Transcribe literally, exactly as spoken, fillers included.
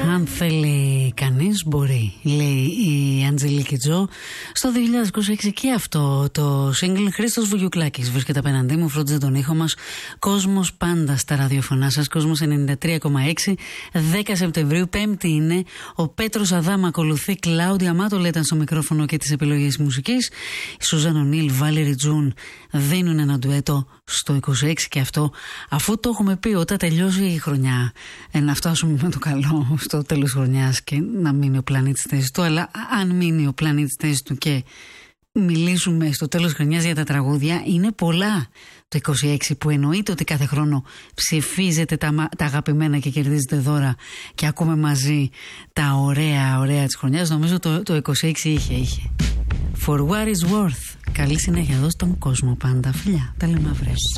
Αν θέλει κανείς μπορεί, λέει η Αντζελίκη Τζο. Στο δύο χιλιάδες είκοσι έξι και αυτό το single. Χρήστος Βουγιουκλάκης βρίσκεται απέναντί μου, φρόντιζε τον ήχο μας. Κόσμος πάντα στα ραδιοφωνά σας. Κόσμος ενενήντα τρία κόμμα έξι. δέκα Σεπτεμβρίου, Πέμπτη είναι. Ο Πέτρος Αδάμα ακολουθεί. Κλάουδια Μάτολα ήταν στο μικρόφωνο και τις επιλογές μουσικής. Η Σούζαν Ονίλ, Βάλερι Τζουν δίνουν ένα ντουέτο στο είκοσι έξι και αυτό αφού το έχουμε πει όταν τελειώσει η χρονιά. Ε, να φτάσουμε με το καλό στο τέλος χρονιάς και να μείνει ο πλανήτης στη θέση του, αλλά αν μείνει ο πλανήτης στη θέση του και μιλήσουμε στο τέλος χρονιάς για τα τραγούδια, είναι πολλά το είκοσι έξι που εννοείται ότι κάθε χρόνο ψηφίζετε τα, τα αγαπημένα και κερδίζετε δώρα και ακούμε μαζί τα ωραία ωραία της χρονιάς. Νομίζω το, το είκοσι έξι είχε, είχε. For what is worth. Καλή συνέχεια εδώ στον κόσμο πάντα. Φιλιά, τα λέμε αύριο.